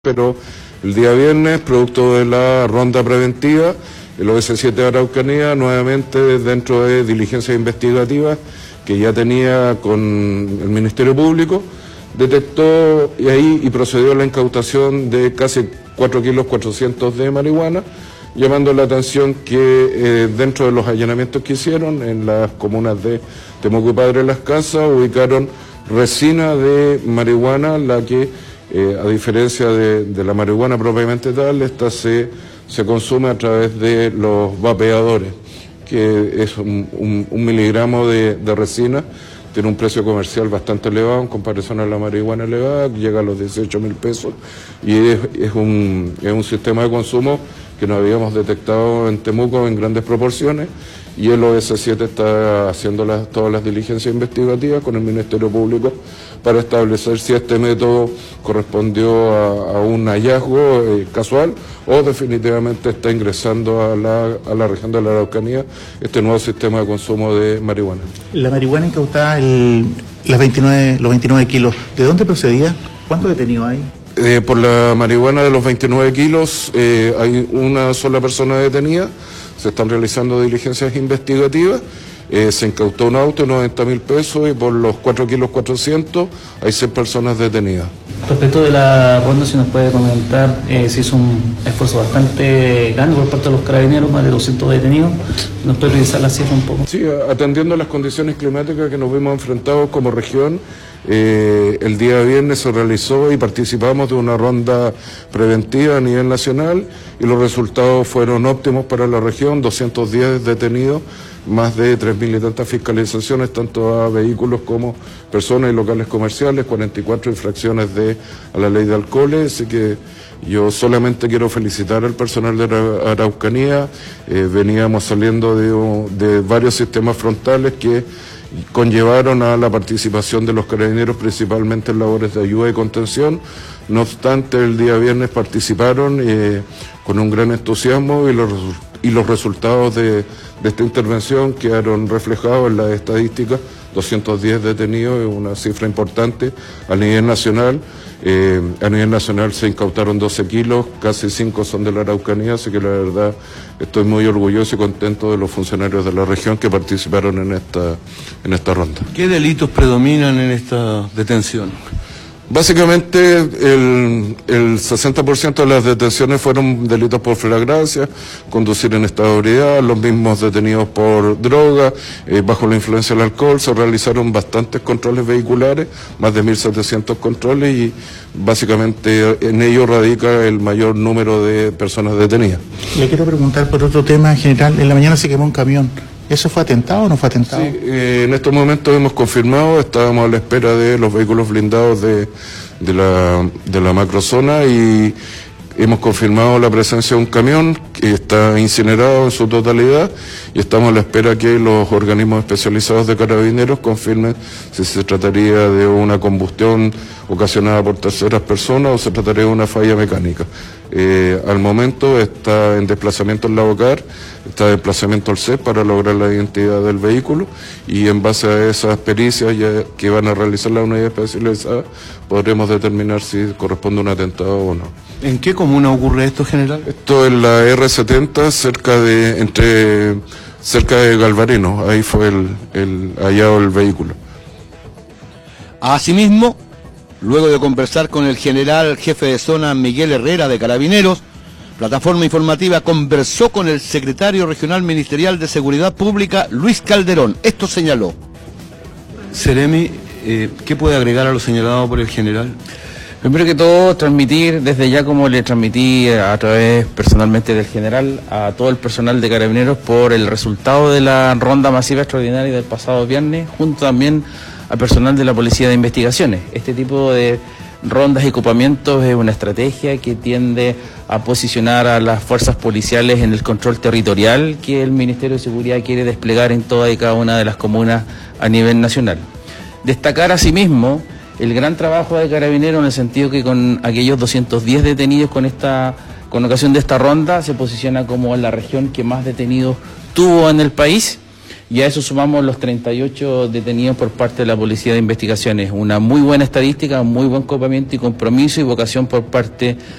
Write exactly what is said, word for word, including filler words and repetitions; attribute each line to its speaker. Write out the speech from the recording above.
Speaker 1: Pero el día viernes, producto de la ronda preventiva, el O S siete de Araucanía, nuevamente dentro de diligencias investigativas que ya tenía con el Ministerio Público, detectó y ahí y procedió a la incautación de casi cuatro kilos cuatrocientos de marihuana, llamando la atención que eh, dentro de los allanamientos que hicieron en las comunas de Temuco y Padre Las Casas, ubicaron resina de marihuana, la que Eh, a diferencia de, de la marihuana propiamente tal, esta se, se consume a través de los vapeadores, que es un, un, un miligramo de, de resina, tiene un precio comercial bastante elevado en comparación a la marihuana elevada, llega a los dieciocho mil pesos, y es, es, un, es un sistema de consumo que no habíamos detectado en Temuco en grandes proporciones, y el O S siete está haciendo las, todas las diligencias investigativas con el Ministerio Público para establecer si este método correspondió a, a un hallazgo eh, casual o definitivamente está ingresando a la, a la región de la Araucanía este nuevo sistema de consumo de marihuana.
Speaker 2: La marihuana incautada, el, las veintinueve, los veintinueve kilos, ¿de dónde procedía? ¿Cuántos detenidos hay?
Speaker 1: Eh, por la marihuana de los veintinueve kilos eh, hay una sola persona detenida, se están realizando diligencias investigativas, eh, se incautó un auto de noventa mil pesos y por los cuatro kilos cuatrocientos hay seis personas detenidas.
Speaker 3: Respecto de la ronda, si nos puede comentar, eh, se hizo un esfuerzo bastante grande por parte de los carabineros, más de doscientos detenidos. ¿Nos puede revisar la cifra un poco?
Speaker 1: Sí, atendiendo a las condiciones climáticas que nos vimos enfrentados como región, eh, el día viernes se realizó y participamos de una ronda preventiva a nivel nacional y los resultados fueron óptimos para la región, doscientos diez detenidos, más de tres mil y tantas fiscalizaciones, tanto a vehículos como personas y locales comerciales, cuarenta y cuatro infracciones de, a la ley de alcoholes, así que yo solamente quiero felicitar al personal de la Araucanía, eh, veníamos saliendo de, de varios sistemas frontales que conllevaron a la participación de los carabineros principalmente en labores de ayuda y contención. No obstante, el día viernes participaron eh, con un gran entusiasmo y los, y los resultados de, de esta intervención quedaron reflejados en las estadísticas, doscientos diez detenidos, es una cifra importante a nivel nacional. Eh, a nivel nacional se incautaron doce kilos, casi cinco son de la Araucanía, así que la verdad estoy muy orgulloso y contento de los funcionarios de la región que participaron en esta, en esta ronda.
Speaker 4: ¿Qué delitos predominan en esta detención?
Speaker 1: Básicamente el, el sesenta por ciento de las detenciones fueron delitos por flagrancia, conducir en estado de ebriedad, los mismos detenidos por droga, eh, bajo la influencia del alcohol. Se realizaron bastantes controles vehiculares, más de mil setecientos controles, y básicamente en ello radica el mayor número de personas detenidas.
Speaker 2: Le quiero preguntar por otro tema general. En la mañana se quemó un camión. ¿Eso fue atentado o no fue atentado?
Speaker 1: Sí, eh, en estos momentos hemos confirmado, estábamos a la espera de los vehículos blindados de, de, la, de la macrozona y hemos confirmado la presencia de un camión que está incinerado en su totalidad y estamos a la espera que los organismos especializados de carabineros confirmen si se trataría de una combustión ocasionada por terceras personas o se trataría de una falla mecánica. Eh, al momento está en desplazamiento en la Bocar, está en desplazamiento al C E P para lograr la identidad del vehículo y en base a esas pericias ya que van a realizar la unidad especializada podremos determinar si corresponde a un atentado o no.
Speaker 4: ¿En qué comuna ocurre esto, general?
Speaker 1: Esto es la R setenta, cerca de entre cerca de Galvarino, ahí fue el, el hallado el vehículo.
Speaker 4: Asimismo, luego de conversar con el general jefe de zona Miguel Herrera de Carabineros, Plataforma Informativa conversó con el secretario regional ministerial de Seguridad Pública, Luis Calderón. Esto señaló.
Speaker 5: Seremi, eh, ¿qué puede agregar a lo señalado por el general?
Speaker 3: Primero que todo, transmitir desde ya, como le transmití a través personalmente del general, a todo el personal de Carabineros por el resultado de la ronda masiva extraordinaria del pasado viernes, junto también al personal de la Policía de Investigaciones. Este tipo de rondas y ocupamientos es una estrategia que tiende a posicionar a las fuerzas policiales en el control territorial que el Ministerio de Seguridad quiere desplegar en toda y cada una de las comunas a nivel nacional. Destacar asimismo el gran trabajo de Carabineros en el sentido que con aquellos doscientos diez detenidos con esta con ocasión de esta ronda se posiciona como la región que más detenidos tuvo en el país y a eso sumamos los treinta y ocho detenidos por parte de la Policía de Investigaciones. Una muy buena estadística, un muy buen copamiento y compromiso y vocación por parte